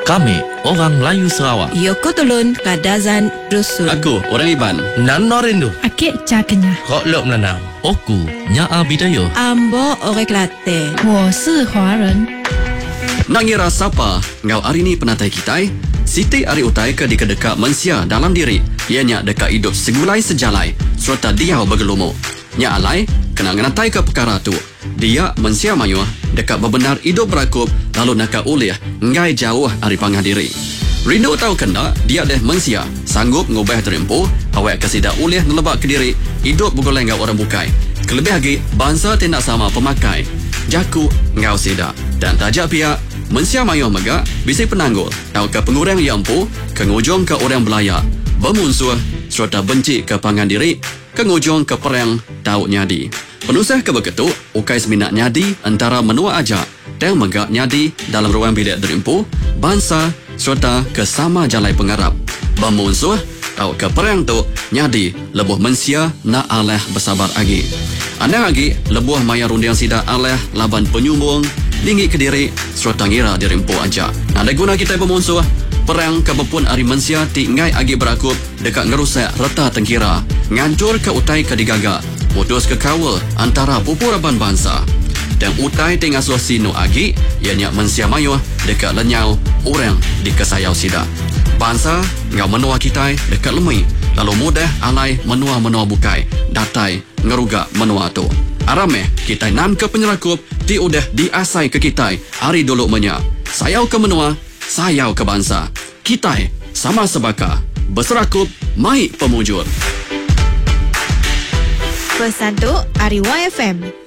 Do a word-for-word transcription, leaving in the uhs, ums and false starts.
Kami orang Melayu Sarawak. Yoko Tulun Kadazan Dusun. Aku orang Iban. Nano Rindu. Akik Cakenya. Kok Lok Menanam. Oku Nyaa Bidayo. Ambo Ore Kelate. 我是华人。 Nak ngira siapa ngau hari ni penatai kita? Siti ari utai ke di kedekak mensia dalam diri. Ianya dekat hidup segulai sejalai serta dia bergelumu. Nya alai kena ngenatai ke perkara tu. Dia mensia mayuh dekat bebenar hidup berakup lalu nakak ulih ngai jauh dari pangah diri. Rindu tahu kena dia deh mensia sanggup ngubah terimpu awak kesidak ulih nelebak ke diri hidup bergoleng ngau orang bukai. Kelebih lagi bangsa tindak sama pemakai. Jaku ngau sidak dan tajak pihak mensia mayuh mega bisi penanggul tahu ke pengurang yang pu kengujung ke orang belaya bermusuh serta benci ke pangan diri kengujung ke perang tahu nyadi. Penusah ke begitu ukai seminat nyadi antara menua aja dan mega nyadi dalam ruang bilik derimpu bangsa serta ke sama jalai pengarap bermusuh tahu ke perang tu nyadi lebuh mensia nak aleh bersabar lagi. Anda lagi lebuh maya rundiang sida aleh laban penyumbung tinggi ke diri serta ngira dirimpu aja. Ada guna kita bermusuh perang kebepun ari mensia ti ngai agi berakup dekat ngerusak reta tengkira ngancur ke utai ke digaga putus ke kawal antara pupuraban bangsa dan utai tengah sino agi ianya mensia mayuh dekat lenyau orang di kesayau sida bangsa ngau menua kita dekat lemui lalu mudah alai menua-menua bukai datai ngeruga menua tu arameh kita nan ke penyerakup ti udah diasai ke kita hari dulu menya sayau ke menua sayau ke bangsa kita sama sebaka berserakup mai pemujur. Pesan tu Ari Y F M.